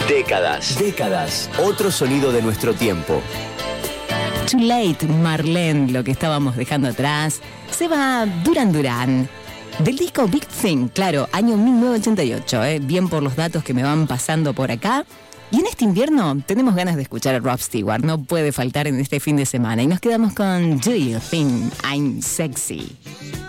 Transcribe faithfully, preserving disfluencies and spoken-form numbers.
Décadas. Décadas. Otro sonido de nuestro tiempo. Too Late, Marlene, lo que estábamos dejando atrás. Se va Duran Duran. Del disco Big Thing, claro, año mil novecientos ochenta y ocho, ¿eh? Bien por los datos que me van pasando por acá. Y en este invierno tenemos ganas de escuchar a Rob Stewart, no puede faltar en este fin de semana. Y nos quedamos con Do You Think I'm Sexy?